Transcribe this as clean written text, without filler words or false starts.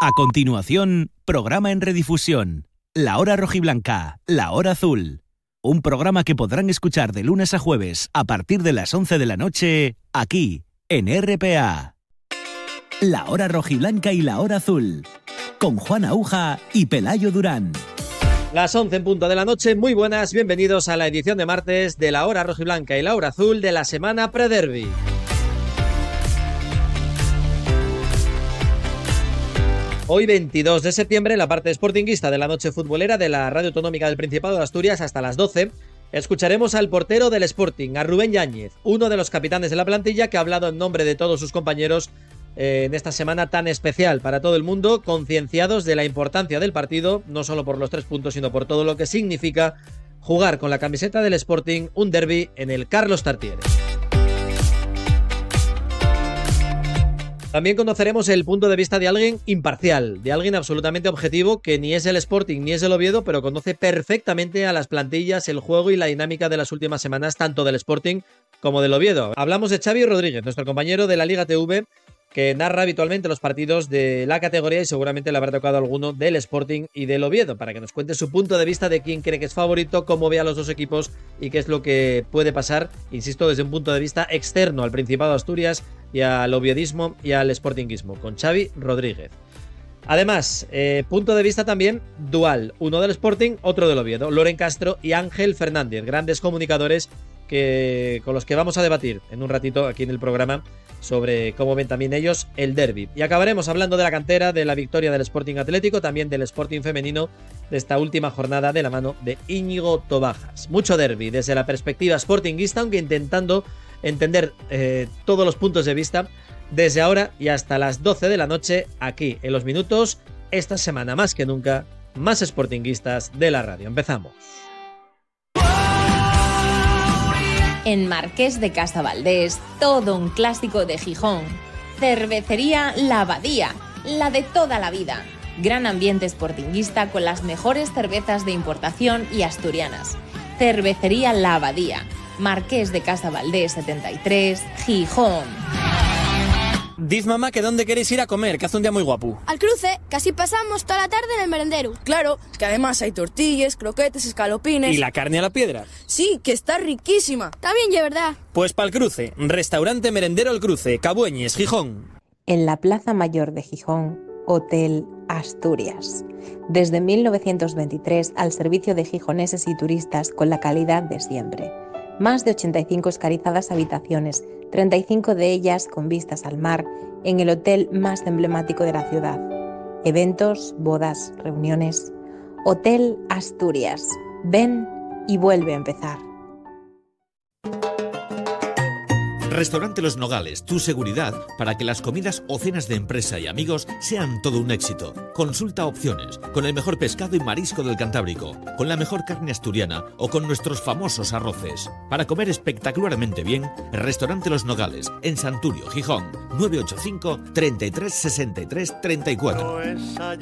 A continuación, programa en redifusión. La Hora Rojiblanca, La Hora Azul. Un programa que podrán escuchar de lunes a jueves a partir de las 11 de la noche, aquí, en RPA. La Hora Rojiblanca y La Hora Azul, con Juan Aúja y Pelayo Durán. Las 11 en punto de la noche, muy buenas, bienvenidos a la edición de martes de La Hora Rojiblanca y La Hora Azul de la semana pre-derby. Hoy 22 de septiembre, en la parte sportinguista de la noche futbolera de la Radio Autonómica del Principado de Asturias hasta las 12, escucharemos al portero del Sporting, a Rubén Yáñez, uno de los capitanes de la plantilla que ha hablado en nombre de todos sus compañeros en esta semana tan especial para todo el mundo, concienciados de la importancia del partido, no solo por los 3 puntos, sino por todo lo que significa jugar con la camiseta del Sporting un derbi en el Carlos Tartiere. También conoceremos el punto de vista de alguien imparcial, de alguien absolutamente objetivo que ni es el Sporting ni es el Oviedo, pero conoce perfectamente a las plantillas, el juego y la dinámica de las últimas semanas, tanto del Sporting como del Oviedo. Hablamos de Xavi Rodríguez, nuestro compañero de la Liga TV, que narra habitualmente los partidos de la categoría y seguramente le habrá tocado alguno del Sporting y del Oviedo, para que nos cuente su punto de vista de quién cree que es favorito, cómo ve a los dos equipos y qué es lo que puede pasar, insisto, desde un punto de vista externo al Principado de Asturias y al oviedismo y al sportinguismo, con Xavi Rodríguez. Además, punto de vista también dual, uno del Sporting, otro del Oviedo, Loren Castro y Ángel Fernández, grandes comunicadores con los que vamos a debatir en un ratito aquí en el programa sobre cómo ven también ellos el derbi. Y acabaremos hablando de la cantera, de la victoria del Sporting Atlético, también del Sporting femenino de esta última jornada de la mano de Íñigo Tobajas. Mucho derbi desde la perspectiva sportinguista, aunque intentando entender todos los puntos de vista desde ahora y hasta las 12 de la noche aquí en Los Minutos, esta semana más que nunca, más sportinguistas de la radio. Empezamos. En Marqués de Casavaldés, todo un clásico de Gijón. Cervecería La Abadía, la de toda la vida. Gran ambiente sportinguista con las mejores cervezas de importación y asturianas. Cervecería La Abadía, Marqués de Casavaldés 73, Gijón. Diz mamá que dónde queréis ir a comer, que hace un día muy guapo. Al Cruce, casi pasamos toda la tarde en el merendero. Claro, que además hay tortillas, croquetes, escalopines. ¿Y la carne a la piedra? Sí, que está riquísima. Está bien, ya verdad. Pues pa'l Cruce, restaurante merendero El Cruce, Cabueñes, Gijón. En la Plaza Mayor de Gijón, Hotel Asturias. Desde 1923 al servicio de gijoneses y turistas con la calidad de siempre. Más de 85 escarizadas habitaciones, 35 de ellas con vistas al mar, en el hotel más emblemático de la ciudad. Eventos, bodas, reuniones. Hotel Asturias. Ven y vuelve a empezar. Restaurante Los Nogales, tu seguridad para que las comidas o cenas de empresa y amigos sean todo un éxito. Consulta opciones, con el mejor pescado y marisco del Cantábrico, con la mejor carne asturiana o con nuestros famosos arroces. Para comer espectacularmente bien, Restaurante Los Nogales, en Santurio, Gijón, 985 33 63 34.